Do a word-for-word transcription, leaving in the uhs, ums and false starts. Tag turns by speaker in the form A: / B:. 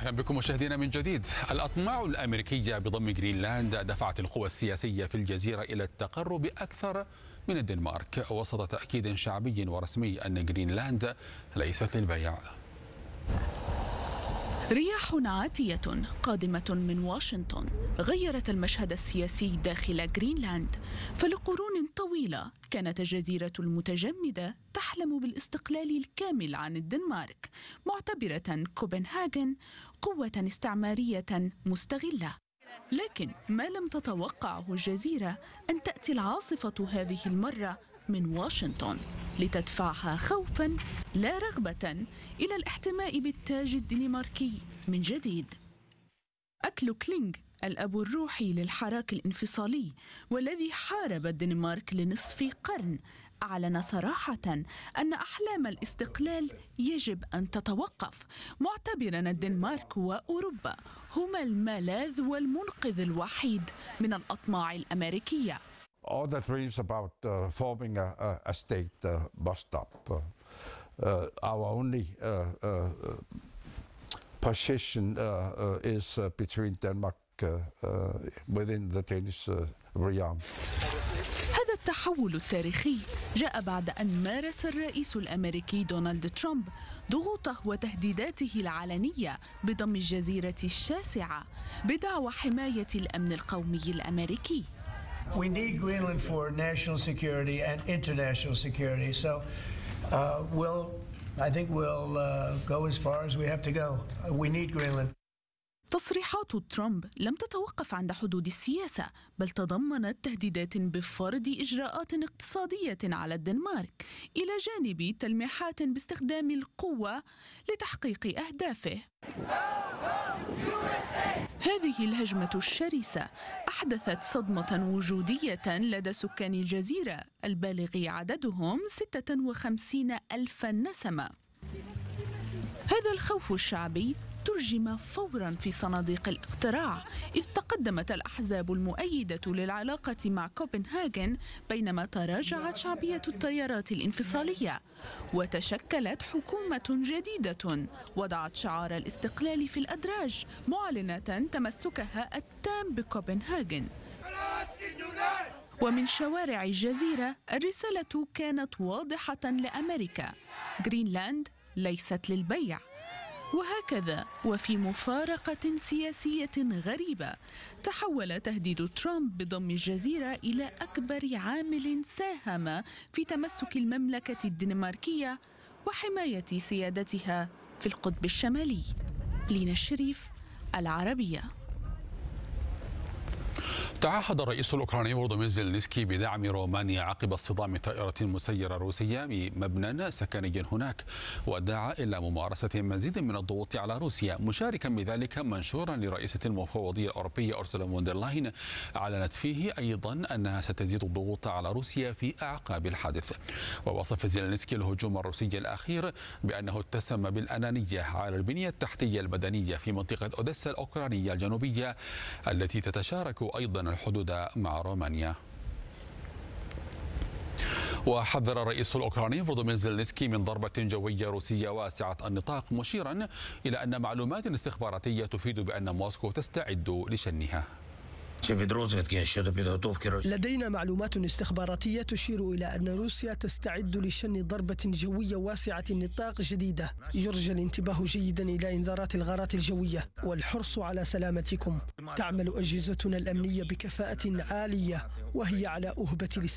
A: أهلا بكم مشاهدينا من جديد. الأطماع الأمريكية بضم جرينلاند دفعت القوى السياسية في الجزيرة إلى التقرب أكثر من الدنمارك وسط تأكيد شعبي ورسمي أن جرينلاند ليست للبيع.
B: رياح عاتية قادمة من واشنطن غيرت المشهد السياسي داخل جرينلاند، فلقرون طويلة كانت الجزيرة المتجمدة تحلم بالاستقلال الكامل عن الدنمارك، معتبرة كوبنهاغن قوة استعمارية مستغلة. لكن ما لم تتوقعه الجزيرة أن تأتي العاصفة هذه المرة من واشنطن لتدفعها خوفا لا رغبة إلى الاحتماء بالتاج الدنماركي من جديد. أكلو كلينغ الأب الروحي للحراك الانفصالي والذي حارب الدنمارك لنصف قرن أعلن صراحة أن أحلام الاستقلال يجب أن تتوقف، معتبرا الدنمارك وأوروبا هما الملاذ والمنقذ الوحيد من الأطماع الأمريكية.
C: All the dreams about uh, forming a, a state uh, must stop. Uh, uh, our only uh, uh, position uh, uh, is uh, between Denmark uh, uh, within the Danish uh, realm.
B: هذا التحول التاريخي جاء بعد أن مارس الرئيس الأمريكي دونالد ترامب ضغوطه وتهديداته العلنية بضم الجزيرة الشاسعة بدعوى حماية الأمن القومي الأمريكي.
D: We need Greenland for national security and international security. So uh, we'll, I think we'll uh, go as far as we have to go. We need Greenland.
B: تصريحات ترامب لم تتوقف عند حدود السياسة، بل تضمنت تهديدات بفرض إجراءات اقتصادية على الدنمارك، إلى جانب تلميحات باستخدام القوة لتحقيق أهدافه. هذه الهجمة الشرسة أحدثت صدمة وجودية لدى سكان الجزيرة البالغ عددهم ستة وخمسين ألف نسمة. هذا الخوف الشعبي ترجم فورا في صناديق الاقتراع، إذ تقدمت الأحزاب المؤيدة للعلاقة مع كوبنهاغن بينما تراجعت شعبية التيارات الانفصالية، وتشكلت حكومة جديدة وضعت شعار الاستقلال في الأدراج، معلنة تمسكها التام بكوبنهاغن. ومن شوارع الجزيرة الرسالة كانت واضحة لأمريكا: جرينلاند ليست للبيع. وهكذا وفي مفارقة سياسية غريبة تحول تهديد ترامب بضم الجزيرة إلى أكبر عامل ساهم في تمسك المملكة الدنماركية وحماية سيادتها في القطب الشمالي. لينا الشريف، العربية.
A: تعهد الرئيس الأوكراني فولودومير زيلينسكي بدعم رومانيا عقب اصطدام طائرة مسيرة روسية بمبنى سكني هناك، ودعا إلى ممارسة مزيد من الضغوط على روسيا، مشاركا بذلك منشورا لرئيسة المفوضية الأوروبية أورسولا فون دير لاين أعلنت فيه أيضا أنها ستزيد الضغوط على روسيا في أعقاب الحادث. ووصف زيلينسكي الهجوم الروسي الأخير بأنه اتسم بالأنانية على البنية التحتية المدنية في منطقة أوديسا الأوكرانية الجنوبية التي تتشارك أيضا الحدود مع رومانيا. وحذر الرئيس الأوكراني فولودومير زيلينسكي من ضربة جوية روسية واسعة النطاق، مشيرا إلى أن معلومات استخباراتية تفيد بأن موسكو تستعد لشنها.
E: لدينا معلومات استخباراتية تشير إلى أن روسيا تستعد لشن ضربة جوية واسعة النطاق جديدة. يرجى الانتباه جيدا إلى إنذارات الغارات الجوية والحرص على سلامتكم. تعمل أجهزتنا الأمنية بكفاءة عالية وهي على أهبة